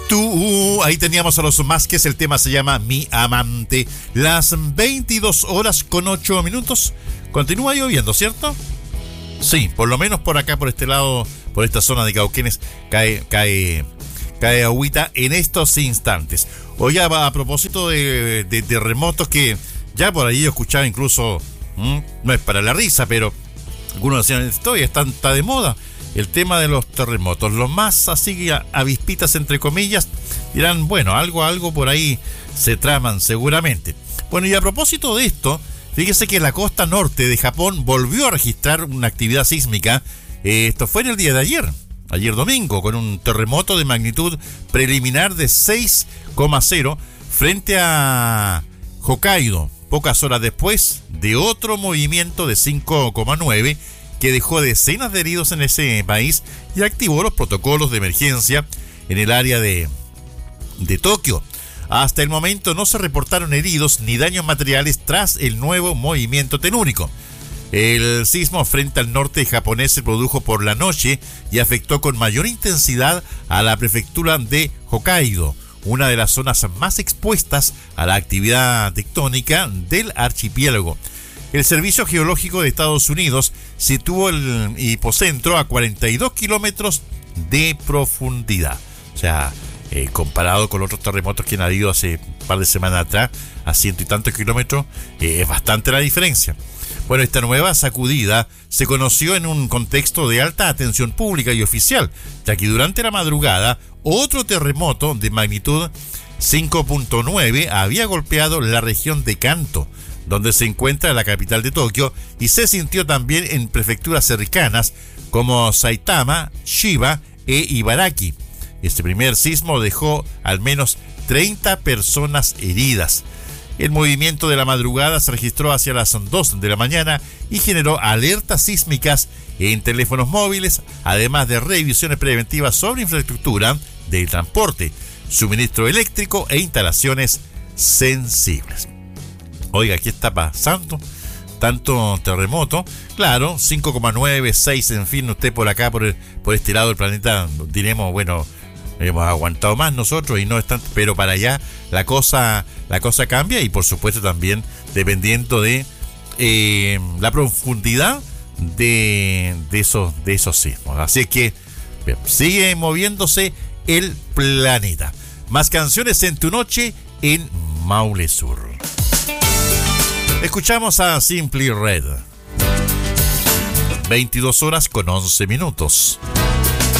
Tú, ahí teníamos a los Másquez, el tema se llama Mi Amante. Las 22:08. Continúa lloviendo, ¿cierto? Sí, por lo menos por acá, por este lado, por esta zona de Cauquenes, cae agüita en estos instantes. Oye, a propósito de terremotos, que ya por ahí yo escuchaba incluso, no es para la risa, pero algunos decían, está de moda el tema de los terremotos. Los más así avispitas, entre comillas, dirán, bueno, algo por ahí se traman seguramente. Bueno, y a propósito de esto, fíjese que la costa norte de Japón volvió a registrar una actividad sísmica. Esto fue en el día de ayer domingo, con un terremoto de magnitud preliminar de 6,0 frente a Hokkaido, pocas horas después de otro movimiento de 5,9 que dejó decenas de heridos en ese país y activó los protocolos de emergencia en el área de Tokio. Hasta el momento no se reportaron heridos ni daños materiales tras el nuevo movimiento telúrico. El sismo frente al norte japonés se produjo por la noche y afectó con mayor intensidad a la prefectura de Hokkaido, una de las zonas más expuestas a la actividad tectónica del archipiélago. El Servicio Geológico de Estados Unidos situó el hipocentro a 42 kilómetros de profundidad. O sea, comparado con otros terremotos que han habido hace un par de semanas atrás, a 100 y tantos kilómetros, es bastante la diferencia. Bueno, esta nueva sacudida se conoció en un contexto de alta atención pública y oficial, ya que durante la madrugada otro terremoto de magnitud 5,9 había golpeado la región de Kanto, donde se encuentra la capital de Tokio, y se sintió también en prefecturas cercanas como Saitama, Chiba e Ibaraki. Este primer sismo dejó al menos 30 personas heridas. El movimiento de la madrugada se registró hacia las 2 de la mañana y generó alertas sísmicas en teléfonos móviles, además de revisiones preventivas sobre infraestructura de transporte, suministro eléctrico e instalaciones sensibles. Oiga, ¿qué está pasando? Tanto terremoto, claro, 5,9, 6, en fin, usted por acá, por este lado del planeta, diremos, bueno, hemos aguantado más nosotros y no es tanto, pero para allá la cosa cambia, y por supuesto también dependiendo de la profundidad de esos sismos. Así es que bien, sigue moviéndose el planeta. Más canciones en tu noche en Maule Sur. Escuchamos a Simply Red. 22:11.